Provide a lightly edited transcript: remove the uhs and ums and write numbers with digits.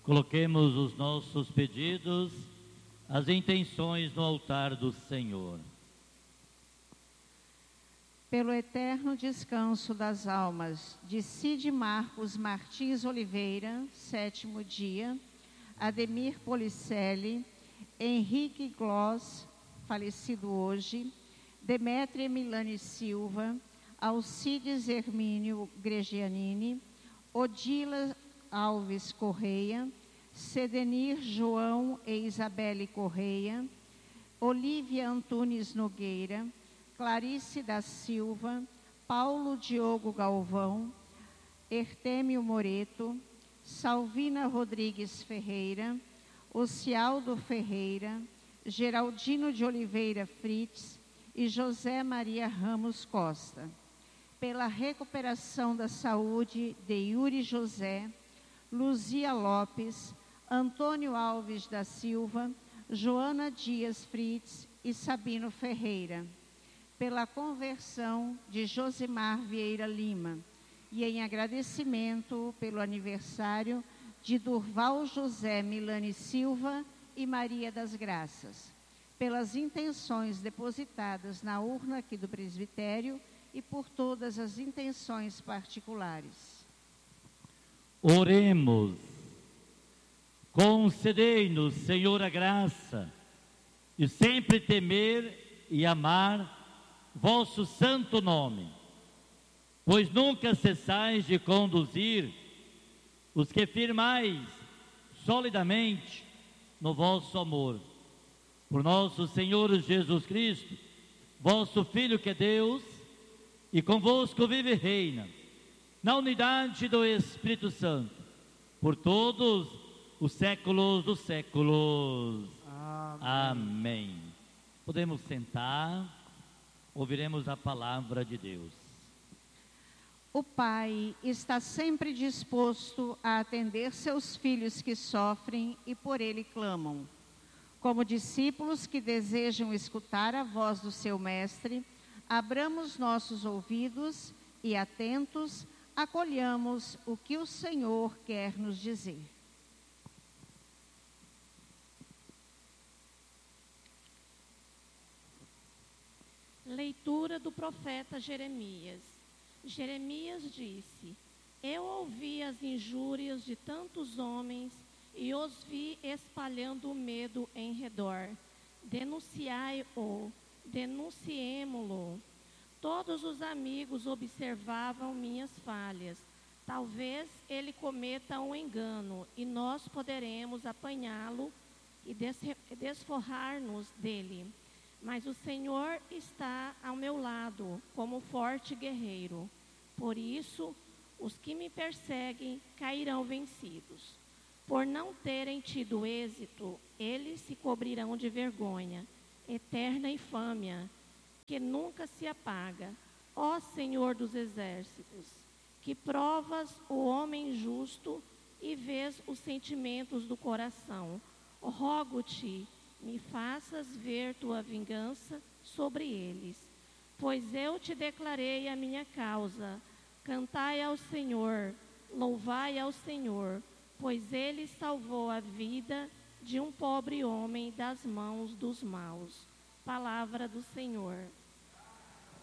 Coloquemos os nossos pedidos, as intenções no altar do Senhor. Pelo eterno descanso das almas de Cide Marcos Martins Oliveira, 7º dia, Ademir Policelli, Henrique Gloss, falecido hoje, Demétria Milane Silva, Alcides Hermínio Gregianini, Odila Alves Correia, Sedenir João e Isabelle Correia, Olívia Antunes Nogueira, Clarice da Silva, Paulo Diogo Galvão, Ertêmio Moreto, Salvina Rodrigues Ferreira, Ocialdo Ferreira, Geraldino de Oliveira Fritz e José Maria Ramos Costa. Pela recuperação da saúde de Yuri José, Luzia Lopes, Antônio Alves da Silva, Joana Dias Fritz e Sabino Ferreira. Pela conversão de Josimar Vieira Lima e em agradecimento pelo aniversário de Durval José Milane Silva e Maria das Graças. Pelas intenções depositadas na urna aqui do presbitério e por todas as intenções particulares. Oremos. Concedei-nos, Senhor, a graça de sempre temer e amar vosso santo nome, pois nunca cessais de conduzir os que firmais solidamente no vosso amor. Por nosso Senhor Jesus Cristo, vosso Filho que é Deus, e convosco vive e reina, na unidade do Espírito Santo, por todos os séculos dos séculos. Amém. Amém. Podemos sentar. Ouviremos a palavra de Deus. O Pai está sempre disposto a atender seus filhos que sofrem e por Ele clamam. Como discípulos que desejam escutar a voz do seu Mestre, abramos nossos ouvidos e, atentos, acolhamos o que o Senhor quer nos dizer. Leitura do profeta Jeremias. Jeremias disse: Eu ouvi as injúrias de tantos homens e os vi espalhando o medo em redor. Denunciai-o, denunciemo-lo. Todos os amigos observavam minhas falhas. Talvez ele cometa um engano e nós poderemos apanhá-lo e desforrar-nos dele. Mas o Senhor está ao meu lado, como forte guerreiro. Por isso, os que me perseguem cairão vencidos. Por não terem tido êxito, eles se cobrirão de vergonha, eterna infâmia, que nunca se apaga. Ó Senhor dos exércitos, que provas o homem justo e vês os sentimentos do coração. Rogo-te, me faças ver tua vingança sobre eles, pois eu te declarei a minha causa. Cantai ao Senhor, louvai ao Senhor, pois ele salvou a vida de um pobre homem das mãos dos maus. Palavra do Senhor.